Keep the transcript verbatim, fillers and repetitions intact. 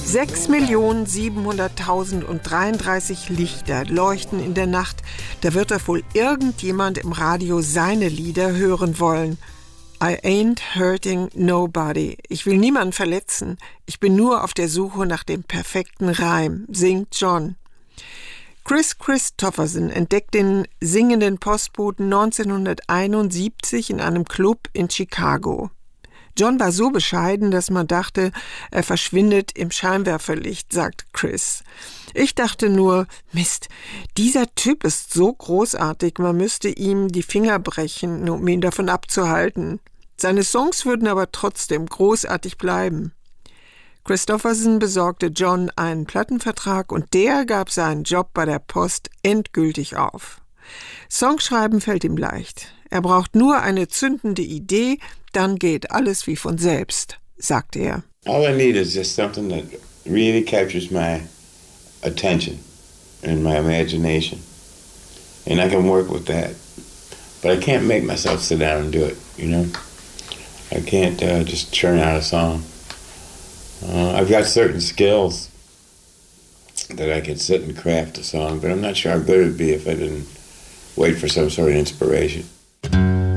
sechs Millionen siebenhunderttausend dreiunddreißig Lichter leuchten in der Nacht. Da wird doch wohl irgendjemand im Radio seine Lieder hören wollen. I ain't hurting nobody. Ich will niemanden verletzen. Ich bin nur auf der Suche nach dem perfekten Reim, singt John. Kris Kristofferson entdeckt den singenden Postboten neunzehnhunderteinundsiebzig in einem Club in Chicago. John war so bescheiden, dass man dachte, er verschwindet im Scheinwerferlicht, sagt Kris. Ich dachte nur, Mist, dieser Typ ist so großartig, man müsste ihm die Finger brechen, um ihn davon abzuhalten. Seine Songs würden aber trotzdem großartig bleiben. Kristofferson besorgte John einen Plattenvertrag und der gab seinen Job bei der Post endgültig auf. Songschreiben fällt ihm leicht. Er braucht nur eine zündende Idee, dann geht alles wie von selbst, sagt er. All I need is just something that really captures my attention and my imagination. And I can work with that. But I can't make myself sit down and do it, you know? I can't uh, just churn out a song. Uh, I've got certain skills that I could sit and craft a song, but I'm not sure how good it would be if I didn't wait for some sort of inspiration.